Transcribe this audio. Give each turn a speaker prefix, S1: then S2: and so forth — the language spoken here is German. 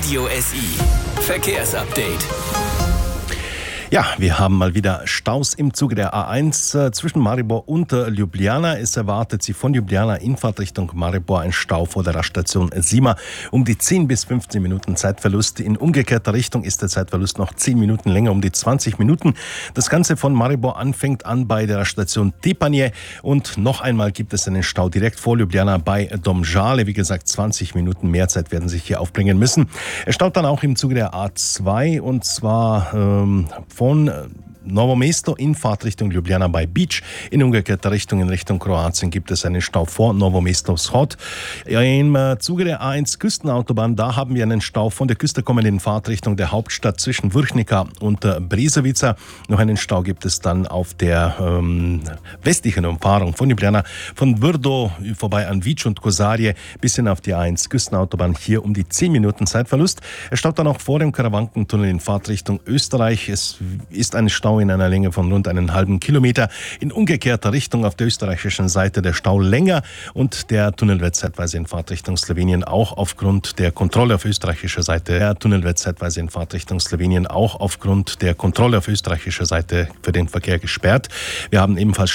S1: Radio SI Verkehrsupdate.
S2: Ja, wir haben mal wieder Staus im Zuge der A1 zwischen Maribor und Ljubljana. Es erwartet Sie von Ljubljana in Fahrtrichtung Maribor ein Stau vor der Raststation Sima. Um die 10 bis 15 Minuten Zeitverlust. In umgekehrter Richtung ist der Zeitverlust noch 10 Minuten länger, um die 20 Minuten. Das Ganze von Maribor fängt an bei der Raststation Tepanje. Und noch einmal gibt es einen Stau direkt vor Ljubljana bei Domžale. Wie gesagt, 20 Minuten mehr Zeit werden sich hier aufbringen müssen. Es staut dann auch im Zuge der A2 und zwar von Novo Mesto in Fahrtrichtung Ljubljana bei Beach. In umgekehrter Richtung, in Richtung Kroatien, gibt es einen Stau vor Novo Mesto Shod. Im Zuge der A1 Küstenautobahn, da haben wir einen Stau von der Küste kommend in Fahrtrichtung der Hauptstadt zwischen Vrhnica und Brezovica. Noch einen Stau gibt es dann auf der westlichen Umfahrung von Ljubljana, von Brdo vorbei an Vič und Kozarje bis hin auf die A1 Küstenautobahn. Hier um die 10 Minuten Zeitverlust. Es staut dann auch vor dem Karawankentunnel in Fahrtrichtung Österreich. Es ist ein Stau in einer Länge von rund einen halben Kilometer. In umgekehrter Richtung auf der österreichischen Seite der Stau länger und der Tunnel wird zeitweise in Fahrtrichtung Slowenien auch aufgrund der Kontrolle auf österreichischer Seite. Der Tunnel wird zeitweise in Fahrtrichtung Slowenien auch aufgrund der Kontrolle auf österreichischer Seite für den Verkehr gesperrt. Wir haben ebenfalls